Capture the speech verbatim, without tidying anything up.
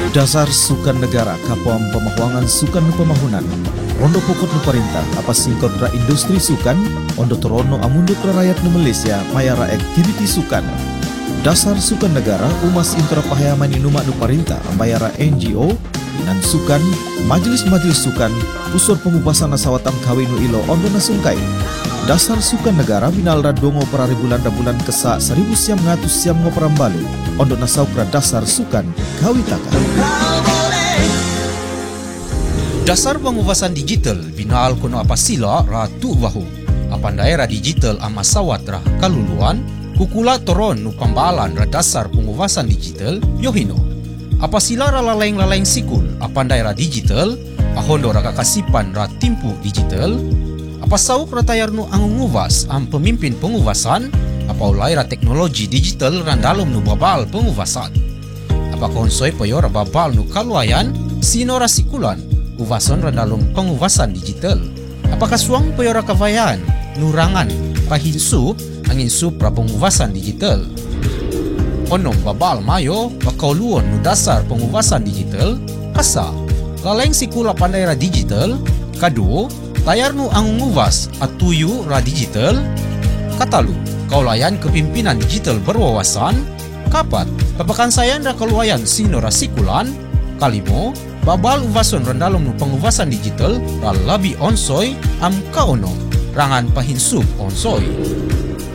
Dasar Sukan Negara Kapuam Pemahuangan Sukan nu Pemahunan Rondo pokok nu perintah apa singkot ra industri sukan ondo torono amunduk ra rakyat nu Malaysia mayara activity sukan. Dasar Sukan Negara umas intra pahayaman inuma nu perintah mayara N G O inan sukan majelis-majelis sukan pusur pengupasan nasawatam kawin nu ilo ondo nasungkai. Dasar Sukan Negara binalra dongo perari bulan bulan kesa seribu siam ngatus siam ngoperam balu ondo nasaukra dasar sukan kawitaka. Dasar pengupasan digital binal kuno apa sila ratu bahu apan daerah digital amasawat rah kaluluan kukula toron nu pambalan ra dasar pengupasan digital yohino apa sila ra laleng-laleng sikul apan daerah digital ahondo ra kakasipan ra timpu digital apa sauk ra tayar nu angunguvas am pemimpin pengupasan apa ulai ra teknologi digital ran dalem nu babal pengupasan apa konsoy poyo ra babal nu kaluayan sino ra sikulan uvason ra dalem pengupasan digital apakah suang poyo ra kavayan nurangan pahinsup angin sup ra pengupasan digital onom babal mayo bakauluon nu dasar pengupasan digital kasa laleng sikula pandaira digital kadu tayar nu angunguvas atuyu ra digital katalu kaulayan kepimpinan digital berwawasan kapat papakan sayan ra kaluayan sino ra sikulan kalimo babal uvason randalom nu pengupasan digital ra labi onsoy am kaonom rangan pahinsup onsoy